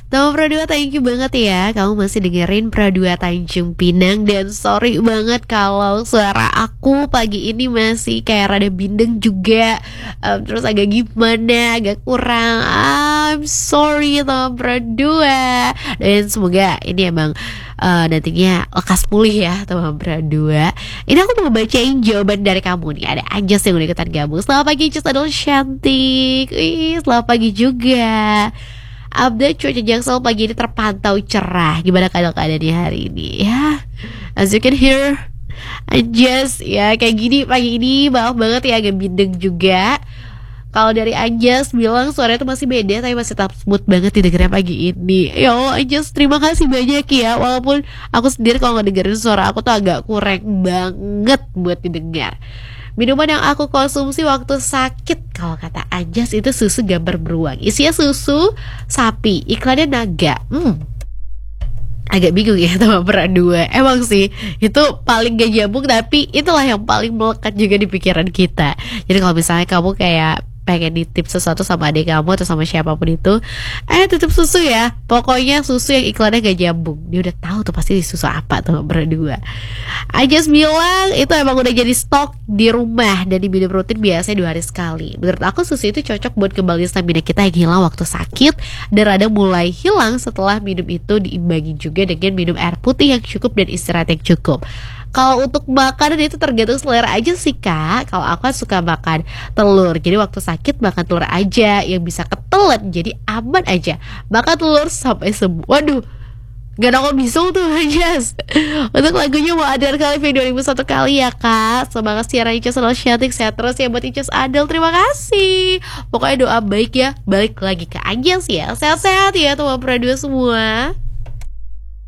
Teman Pradua, thank you banget ya. Kamu masih dengerin Pradua Tanjung Pinang. Dan sorry banget kalau suara aku pagi ini masih kayak rada bindeng juga, terus agak gimana, agak kurang. I'm sorry teman Pradua. Dan semoga ini emang nantinya lekas pulih ya teman Pradua. Ini aku mau bacain jawaban dari kamu nih. Ada Anjas yang udah ikutan gabung. Selamat pagi Anjas, adalah cantik. Selamat pagi juga. Update cuaca Jaksel pagi ini terpantau cerah. Gimana keadaannya hari ini ya? As you can hear, Anjas ya kayak gini pagi ini. Maaf banget ya agak bindeng juga. Kalau dari Anjas bilang suaranya tuh masih beda, tapi masih tetap smooth banget didengarnya pagi ini. Ya Allah Anjas, terima kasih banyak ya. Walaupun aku sendiri kalau ngedengerin suara aku tuh agak kurang banget buat didengar. Minuman yang aku konsumsi waktu sakit, kalau kata Anjas itu susu gambar beruang. Isinya susu sapi, iklannya naga. Agak bingung ya sama Pradua. Emang sih itu paling gak nyambung, tapi itulah yang paling melekat juga di pikiran kita. Jadi kalau misalnya kamu kayak pengen nitip sesuatu sama adik kamu atau sama siapapun itu, titip susu ya. Pokoknya susu yang iklannya gak nyambung. Dia udah tahu tuh pasti susu apa tuh Pradua. Anjas bilang itu emang udah jadi stok di rumah dan diminum rutin biasanya 2 hari sekali. Menurut aku susu itu cocok buat kembali stamina kita yang hilang waktu sakit dan rada mulai hilang setelah minum itu, diimbangi juga dengan minum air putih yang cukup dan istirahat yang cukup. Kalau untuk makanan itu tergantung selera aja sih kak. Kalau aku kan suka makan telur, jadi waktu sakit makan telur aja yang bisa ketelan, jadi aman aja. Makan telur sampai sembuh. Waduh, gak nongol bisul tuh Anjas. Untuk lagunya mau Adel kali 2001 kali ya kak. Semangat siaran Icas selalu cantik, sehat terus ya buat Icas Adel. Terima kasih. Pokoknya doa baik ya. Balik lagi ke Anjas ya. Sehat-sehat ya teman Pradua semua.